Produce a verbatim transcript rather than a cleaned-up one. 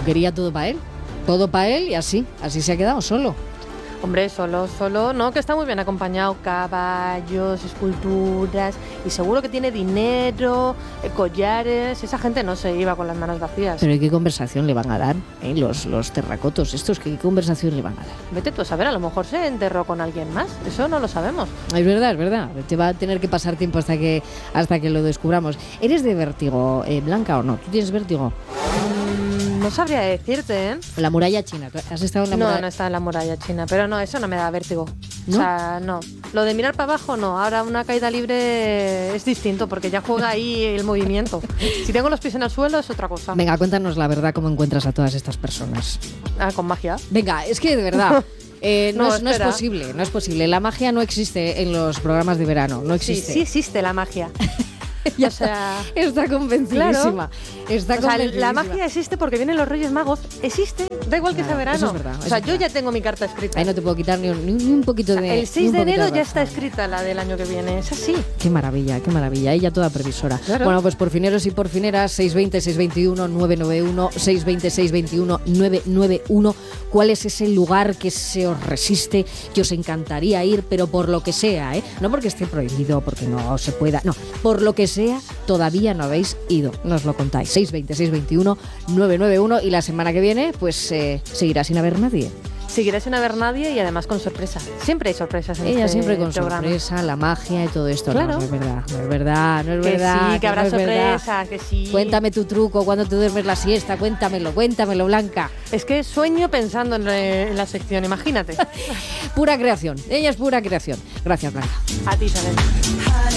quería todo para él. Todo para él y así, así se ha quedado solo. Hombre, solo, solo, no, que está muy bien acompañado, caballos, esculturas, y seguro que tiene dinero, eh, collares, esa gente no se iba con las manos vacías. Pero ¿qué conversación le van a dar? ¿Eh? Los, los terracotos estos, ¿qué conversación le van a dar? Vete tú a saber, a lo mejor se enterró con alguien más, eso no lo sabemos. Es verdad, es verdad, te va a tener que pasar tiempo hasta que, hasta que lo descubramos. ¿Eres de vértigo, eh, Blanca, o no? ¿Tú tienes vértigo? Mm, no sabría decirte, ¿eh? La muralla china, ¿has estado en la muralla? No, no está en la muralla china, pero no, eso no me da vértigo. ¿No? O sea, no. Lo de mirar para abajo, no. Ahora una caída libre es distinto, porque ya juega ahí el movimiento. Si tengo los pies en el suelo es otra cosa. Venga, cuéntanos la verdad, cómo encuentras a todas estas personas. Ah, con magia. Venga, es que de verdad... Eh, no, No, es, no es espera. posible, no es posible. La magia no existe en los programas de verano, no Sí, existe. sí existe la magia. Ya O sea, está convencidísima. Está o sea, convencidísima. la magia existe porque vienen los Reyes Magos. Existe, da igual que Claro, sea verano. eso es verdad, o eso sea, es yo verdad. ya tengo mi carta escrita. Ahí no te puedo quitar ni un, ni un poquito de... El ni seis un de poquito enero de ya está razón. escrita la del año que viene. Es así. Qué maravilla, qué maravilla. Ella toda previsora. Claro. Bueno, pues porfineros y porfineras, seis veinte, seis veintiuno, nueve noventa y uno, seis veinte, seis veintiuno, nueve noventa y uno. ¿Cuál es ese lugar que se os resiste, que os encantaría ir, pero por lo que sea, ¿eh? No porque esté prohibido, porque no se pueda, no, por lo que sea, todavía no habéis ido. Nos lo contáis. seis veinte, seis veintiuno, nueve noventa y uno y la semana que viene, pues eh, seguirá sin haber nadie. Seguirá sin haber nadie y además con sorpresa. Siempre hay sorpresas en Ella este siempre con programa. sorpresa, la magia y todo esto. Claro. No, no es verdad, no es verdad, no es Que verdad. sí, que habrá no es verdad. sorpresas, que sí. Cuéntame tu truco, cuando te duermes la siesta, cuéntamelo, cuéntamelo, Blanca. Es que sueño pensando en, eh, en la sección, imagínate. Pura creación, ella es pura creación. Gracias, Blanca. A ti, Isabel.